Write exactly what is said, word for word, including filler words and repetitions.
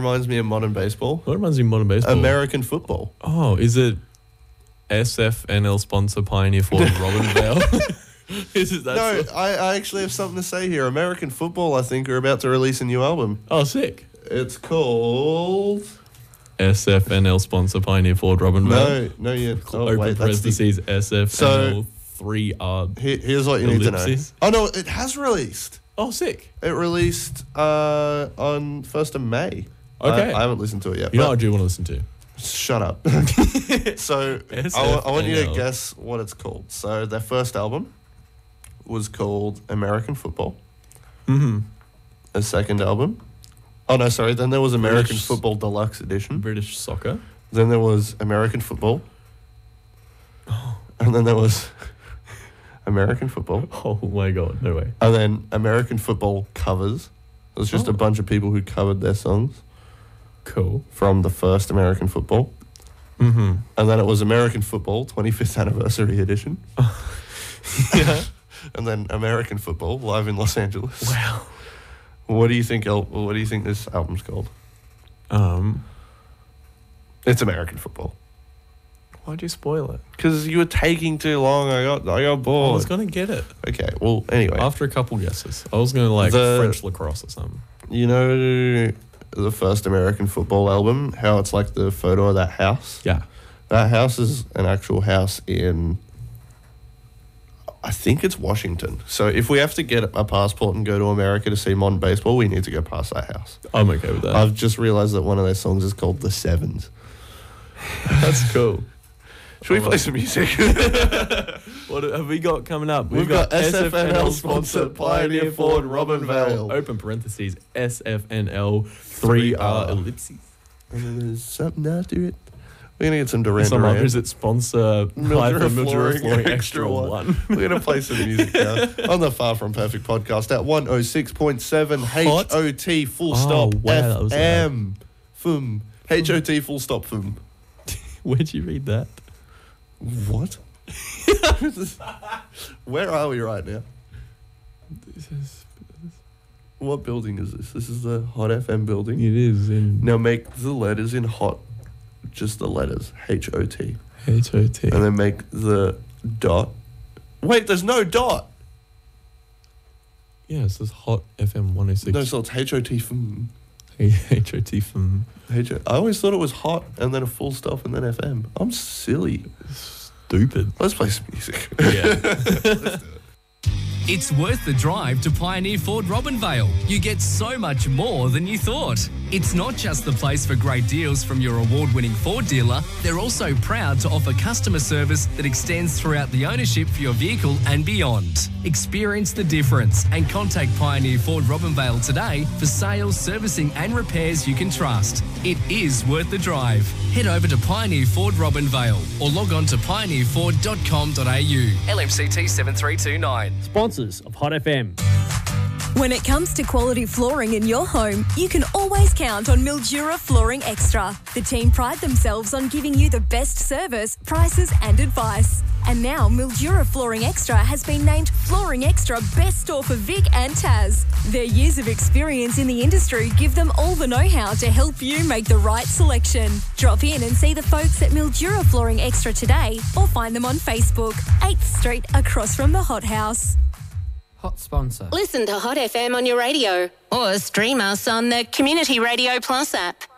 reminds me of modern baseball? What reminds you of modern baseball? American football. Oh, is it S F N L sponsor Pioneer Ford Robinvale? Is it that No, sort? I, I actually have something to say here. American football, I think, are about to release a new album. Oh, sick. It's called... S F N L sponsor Pioneer Ford Robinvale. No, no, yeah. Oh, Open wait, that's the... parentheses S F N L So- three R. Here, here's what you need to know. Ellipses. Oh, no, it has released. Oh, sick. It released uh, on first of May. Okay. I, I haven't listened to it yet. You know but what I do want to listen to? Shut up. So I, wa- I want you to S F N L. guess what it's called. So their first album was called American Football. Mm-hmm. A second album. Oh, no, sorry. Then there was American British- Football Deluxe Edition. British soccer. Then there was American Football. And then there was American Football. Oh my god, no way. And then American Football Covers. It was just Oh. a bunch of people who covered their songs Cool. from the first American Football. Mm-hmm. And then it was American Football twenty-fifth Anniversary Edition. Yeah. And then American Football Live in Los Angeles. Wow. What do you think? El- What do you think this album's called? Um, It's American Football. why'd you spoil it? Because you were taking too long. I got I got I bored. was gonna get it Okay. Well, anyway, after a couple guesses. I was gonna like The- French lacrosse or something. you know the first American Football album. How it's like the photo of that house. Yeah. That house is an actual house in, I think it's Washington. So if we have to get a passport and go to America to see modern baseball, we need to go past that house. I'm okay with that. I've just realized that one of their songs is called The Sevens. That's cool. Should we I play like some music? What have we got coming up? We've got S F N L sponsored Pioneer Ford Robinvale. Open parentheses S F N L three R ellipses. And then there's something after it. We're going to get some Duran Some Duran. others that sponsor Mildura Hyper Mildura Flooring Flooring Extra Extra One. One. We're going to play some music now on the Far From Perfect podcast at one oh six point seven Hot. H O T full Oh, stop wow, that was F M. Fum. H O T full stop Fum. Where'd you read that? What? Where are we right now? This is, What building is this? This is the Hot F M building. it is in Now make the letters in Hot, just the letters, H O T. H O T. And then make the dot. Wait, there's no dot. Yeah, it says Hot F M one oh six. No, so it's H O T Fum. H O T from H O- I always thought it was Hot and then a full stop and then F M. I'm silly. stupid. Let's play some music. Yeah. It's worth the drive to Pioneer Ford Robinvale. You get so much more than you thought. It's not just the place for great deals from your award-winning Ford dealer. They're also proud to offer customer service that extends throughout the ownership for your vehicle and beyond. Experience the difference and contact Pioneer Ford Robinvale today for sales, servicing and repairs you can trust. It is worth the drive. Head over to Pioneer Ford Robinvale or log on to pioneer ford dot com dot a u. L M C T seven three two nine. Sponsors of Hot F M. When it comes to quality flooring in your home, you can always count on Mildura Flooring Extra. The team pride themselves on giving you the best service, prices and advice. And now Mildura Flooring Extra has been named Flooring Extra Best Store for Vic and Taz. Their years of experience in the industry give them all the know-how to help you make the right selection. Drop in and see the folks at Mildura Flooring Extra today or find them on Facebook, eighth Street across from the Hot House. Hot sponsor. Listen to Hot F M on your radio or stream us on the Community Radio Plus app.